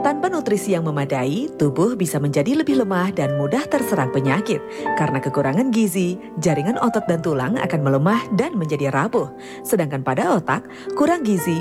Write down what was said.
Tanpa nutrisi yang memadai, tubuh bisa menjadi lebih lemah dan mudah terserang penyakit. Karena kekurangan gizi, jaringan otot dan tulang akan melemah dan menjadi rapuh. Sedangkan pada otak, kurang gizi